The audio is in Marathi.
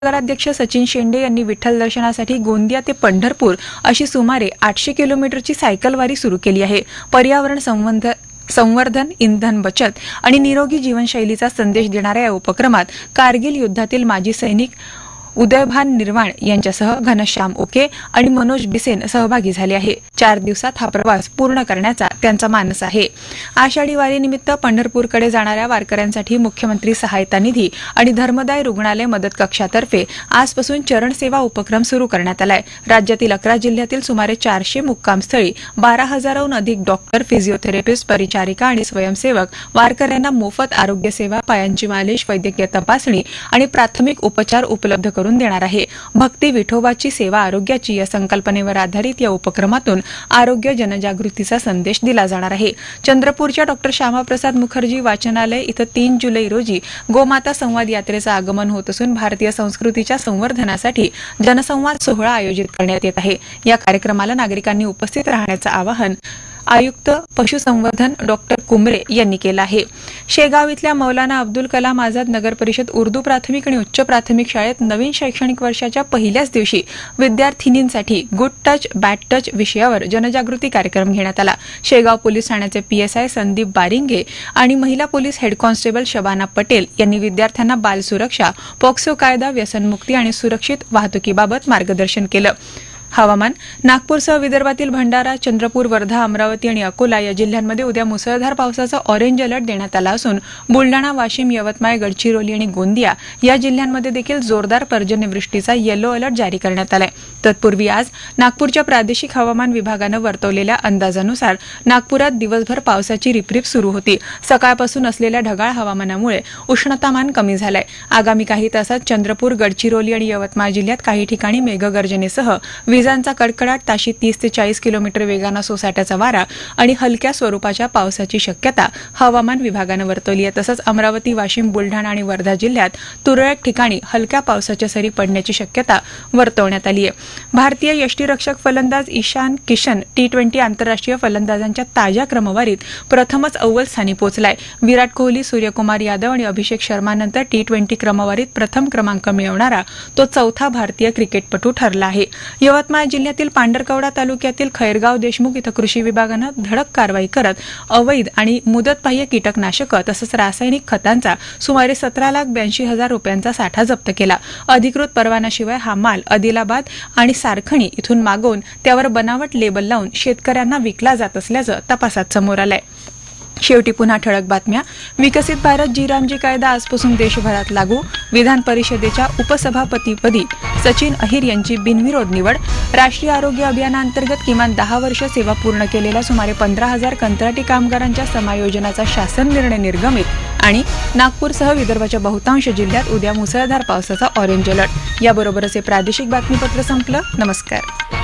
नगराध्यक्ष सचिन शेंडे यांनी विठ्ठल दर्शनासाठी गोंदिया ते पंढरपूर अशी सुमारे 800 किलोमीटरची सायकलवारी सुरू केली आहे. पर्यावरण संवर्धन, इंधन बचत आणि निरोगी जीवनशैलीचा संदेश देणाऱ्या या उपक्रमात कारगिल युद्धातील माजी सैनिक उदयभान निर्वाण यांच्यासह घनश्याम ओके आणि मनोज बिसेन सहभागी झाले आहे. 4 दिवसात हा प्रवास पूर्ण करण्याचा त्यांचा मानस आहे. आषाढी वारीनिमित्त पंढरपूरकडे जाणाऱ्या वारकऱ्यांसाठी मुख्यमंत्री सहायता निधी आणि धर्मदाय रुग्णालय मदत कक्षातर्फे आजपासून चरणसेवा उपक्रम सुरू करण्यात आलाय. राज्यातील 11 जिल्ह्यातील सुमारे 400 मुक्कामस्थळी 12,000हून अधिक डॉक्टर, फिजिओथेरपिस्ट, परिचारिका आणि स्वयंसेवक वारकऱ्यांना मोफत आरोग्य सेवा, पायांची मालिश, वैद्यकीय तपासणी आणि प्राथमिक उपचार उपलब्ध करून देणार आहे. भक्ती विठोबाची सेवा आरोग्याची या संकल्पनेवर आधारित या उपक्रमातून आरोग्य जनजागृतीचा संदेश दिला जाणार आहे. चंद्रपूरच्या डॉ. श्यामाप्रसाद मुखर्जी वाचनालय इथं 3 जुलै रोजी गोमाता संवाद यात्रेचं आगमन होत असून भारतीय संस्कृतीच्या संवर्धनासाठी जनसंवाद सोहळा आयोजित करण्यात येत आहे. या कार्यक्रमाला नागरिकांनी उपस्थित राहण्याचं आवाहन आयुक्त पशुसंवर्धन डॉ. कुमरे यांनी केलं आहे. शेगाव इथल्या मौलाना अब्दुल कलाम आझाद नगर परिषद उर्दू प्राथमिक आणि उच्च प्राथमिक शाळेत नवीन शैक्षणिक वर्षाच्या पहिल्याच दिवशी विद्यार्थिनींसाठी गुड टच बॅड टच विषयावर जनजागृती कार्यक्रम घेण्यात आला. शेगाव पोलीस ठाण्याचे पीएसआय संदीप बारिंगे आणि महिला police head constable Shabana Patel यांनी विद्यार्थ्यांना बाल सुरक्षा, पॉक्सो कायदा, व्यसनमुक्ती आणि सुरक्षित वाहतुकीबाबत मार्गदर्शन केलं. हवामान. नागपूरसह विदर्भातील भंडारा, चंद्रपूर, वर्धा, अमरावती आणि अकोला या जिल्ह्यांमध्ये उद्या मुसळधार पावसाचा ऑरेंज अलर्ट देण्यात आला असून बुलडाणा, वाशिम, यवतमाळ, गडचिरोली आणि गोंदिया या जिल्ह्यांमध्ये देखील जोरदार पर्जन्यवृष्टीचा येलो अलर्ट जारी करण्यात आलाय. तत्पूर्वी आज नागपूरच्या प्रादेशिक हवामान विभागानं वर्तवलेल्या अंदाजानुसार नागपुरात दिवसभर पावसाची रिपरिप सुरू होती. सकाळपासून असलेल्या ढगाळ हवामानामुळे उष्णतामान कमी झालंय. आगामी काही तासात चंद्रपूर, गडचिरोली आणि यवतमाळ जिल्ह्यात काही ठिकाणी मेघगर्जनेसह विजांचा कडकडाट, ताशी 30 ते 40 किलोमीटर वेगानं सोसाट्याचा वारा आणि हलक्या स्वरूपाच्या पावसाची शक्यता हवामान विभागानं वर्तवली आहे. तसंच अमरावती, वाशिम, बुलढाणा आणि वर्धा जिल्ह्यात तुरळक ठिकाणी हलक्या पावसाच्या सरी पडण्याची शक्यता वर्तवण्यात आली आहे. भारतीय यष्टीरक्षक फलंदाज ईशान किशन T20 आंतरराष्ट्रीय फलंदाजांच्या ताज्या क्रमवारीत प्रथमच अव्वल स्थानी पोहोचलाय. विराट कोहली, सूर्यकुमार यादव आणि अभिषेक शर्मानंतर T20 क्रमवारीत प्रथम क्रमांक मिळवणारा तो चौथा भारतीय क्रिकेटपटू ठरला आहे. यवतमाळ जिल्ह्यातील पांढरकवडा तालुक्यातील खैरगाव देशमुख इथं कृषी विभागानं धडक कारवाई करत अवैध आणि मुदतबाह्य कीटकनाशकं तसंच रासायनिक खतांचा सुमारे 17,82,000 रुपयांचा साठा जप्त केला. अधिकृत परवानाशिवाय हा माल आदिलाबाद आणि सारखणी इथून मागवून त्यावर बनावट लेबल लावून शेतकऱ्यांना विकला जात असल्याचं तपासात समोर आलंय. शेवटी पुन्हा ठळक बातम्या. विकसित भारत जी कायदा आजपासून देशभरात लागू. विधान परिषदेच्या उपसभापतीपदी सचिन अहिर यांची बिनविरोध निवड. राष्ट्रीय आरोग्य अभियानांतर्गत किमान 10 वर्ष सेवा पूर्ण केलेल्या सुमारे 15,000 कंत्राटी कामगारांच्या समायोजनाचा शासन निर्णय निर्गमित. आणि नागपूरसह विदर्भाच्या बहुतांश जिल्ह्यात उद्या मुसळधार पावसाचा ऑरेंज अलर्ट. याबरोबरच हे प्रादेशिक बातमीपत्र संपलं. नमस्कार.